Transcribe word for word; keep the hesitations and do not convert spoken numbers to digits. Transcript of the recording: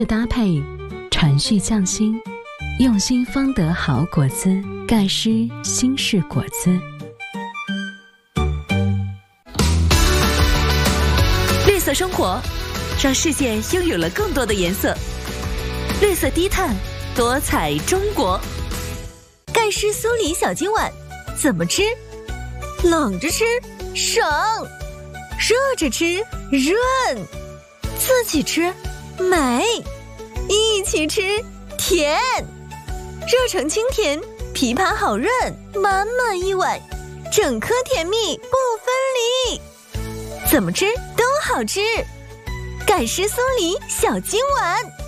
搭配，传续匠心，用心方得好果子。盖诗新式果子。 绿色生活，让世界拥有了更多的颜色。绿色低碳，多彩中国。盖诗酥梨小金碗，怎么吃？冷着吃省，热着吃润，自己吃美，一起吃甜。热成清甜，枇杷好润，满满一碗，整颗甜蜜不分离。怎么吃都好吃，盖诗酥梨小金碗。